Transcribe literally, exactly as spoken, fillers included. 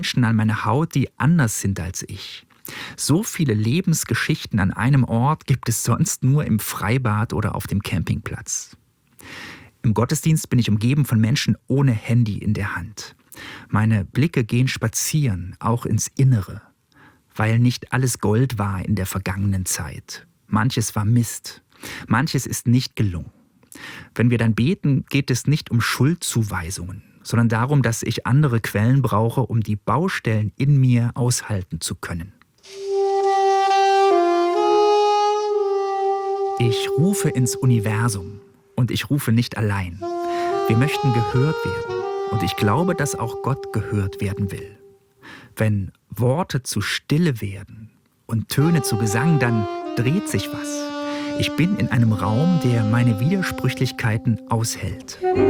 Menschen an meine Haut, die anders sind als ich. So viele Lebensgeschichten an einem Ort gibt es sonst nur im Freibad oder auf dem Campingplatz. Im Gottesdienst bin ich umgeben von Menschen ohne Handy in der Hand. Meine Blicke gehen spazieren, auch ins Innere, weil nicht alles Gold war in der vergangenen Zeit. Manches war Mist, manches ist nicht gelungen. Wenn wir dann beten, geht es nicht um Schuldzuweisungen, sondern darum, dass ich andere Quellen brauche, um die Baustellen in mir aushalten zu können. Ich rufe ins Universum und ich rufe nicht allein. Wir möchten gehört werden und ich glaube, dass auch Gott gehört werden will. Wenn Worte zu Stille werden und Töne zu Gesang, dann dreht sich was. Ich bin in einem Raum, der meine Widersprüchlichkeiten aushält.